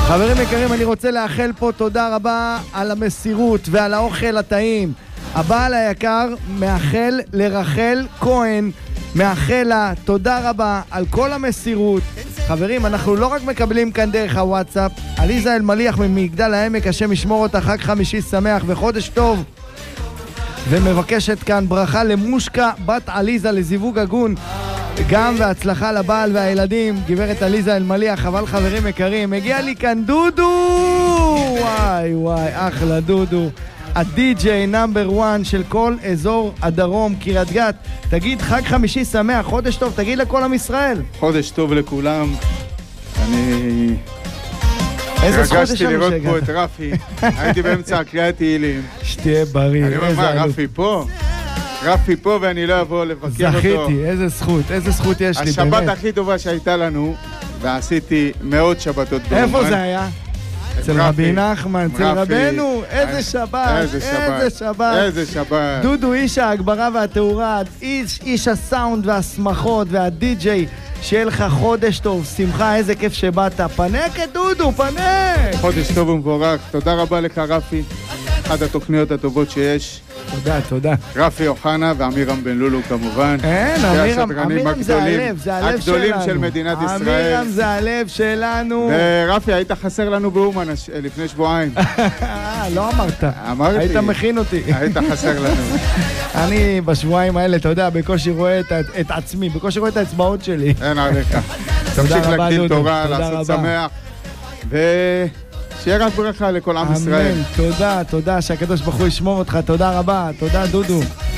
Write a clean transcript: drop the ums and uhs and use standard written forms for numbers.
חברים יקרים, אני רוצה לאחל פה תודה רבה על המסירות ועל האוכל הטעים. הבעל היקר מאחל לרחל כהן, מאחל לה תודה רבה על כל המסירות. חברים, אנחנו לא רק מקבלים כאן דרך הוואטסאפ, עליזה אלמליח ממגדל העמק, השם ישמור אותה, חג חמישי שמח וחודש טוב. ומבקשת כאן ברכה למושקה בת עליזה לזיווג הגון, גם והצלחה לבעל והילדים, גברת עליזה אלמליח. אבל חברים יקרים, מגיע לי כאן דודו, וואי וואי, אחלה דודו, הדי-ג'יי נאמבר 1 של כל אזור הדרום, קריית גת. תגיד חג חמישי שמח, חודש טוב, תגיד לכל עם ישראל. חודש טוב לכולם. אני התרגשתי לראות פה את רפי, הייתי באמצע הקריאת תהילים. שתהיה בריא. אני אומר מה, רפי פה? רפי פה ואני לא אבוא לבקר אותו. זכיתי, איזה זכות יש לי, באמת. השבת הכי טובה שהייתה לנו, ועשיתי מאות שבתות באומן. איפה זה היה? אצל רבי נחמן, אצל רבנו. איזה שבת, איזה שבת. דודו, איש ההגברה והתאורה, איש הסאונד והשמחות והדי-ג'יי. שיהיה לך חודש טוב, שמחה, איזה כיף שבאת. פנק את דודו, פנק. חודש טוב ומבורך. תודה רבה לך רפי, אחת התוכניות הטובות שיש. תודה. רפי אוחנה ואמירם בן לולו כמובן. אין, אמירם זה הלב, זה הלב שלנו. הגדולים של מדינת ישראל. אמירם זה הלב שלנו. ורפי, היית חסר לנו באומן לפני שבועיים. לא אמרת. אמרתי. היית מכין אותי. היית חסר לנו. אני בשבועיים האלה, אתה יודע, בקושי רואה את עצמי, בקושי רואה את האצבעות שלי. אין עליך. תמשיך להגדיל תורה, לעשות שמח. שיהיה רק ברכה לכל עם ישראל. אמן, תודה, שהקדוש ברוך הוא ישמור אותך, תודה רבה, תודה דודו.